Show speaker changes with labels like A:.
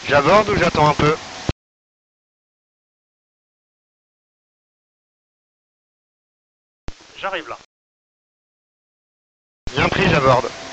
A: J'aborde ou j'attends un peu?
B: J'arrive là.
A: Bien pris, j'aborde.